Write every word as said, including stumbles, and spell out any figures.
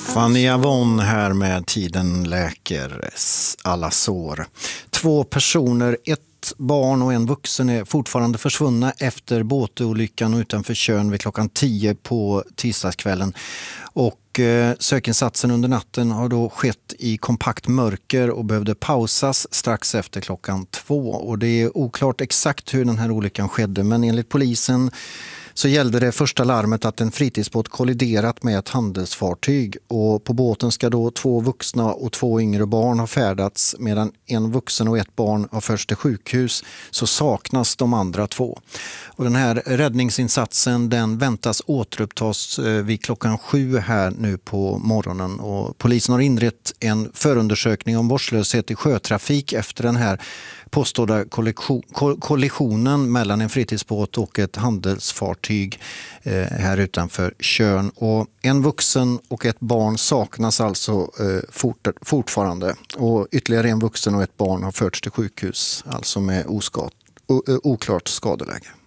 Fanny Avon här med Tiden läker alla sår. Två personer, ett barn och en vuxen, är fortfarande försvunna efter båtolyckan utanför Tjörn vid klockan tio på tisdagskvällen. Och eh, sökinsatsen under natten har då skett i kompakt mörker och behövde pausas strax efter klockan två. Och det är oklart exakt hur den här olyckan skedde, men enligt polisen så gällde det första larmet att en fritidsbåt kolliderat med ett handelsfartyg, och på båten ska då två vuxna och två yngre barn ha färdats, medan en vuxen och ett barn har förts till sjukhus, så saknas de andra två. Och den här räddningsinsatsen den väntas återupptas vid klockan sju här nu på morgonen, och polisen har inrett en förundersökning om vårdslöshet i sjötrafik efter den här påstådda kollisionen mellan en fritidsbåt och ett handelsfartyg eh, här utanför Tjörn. Och en vuxen och ett barn saknas alltså eh, fort, fortfarande, och ytterligare en vuxen och ett barn har förts till sjukhus, alltså med oskad, o, oklart skadeläge.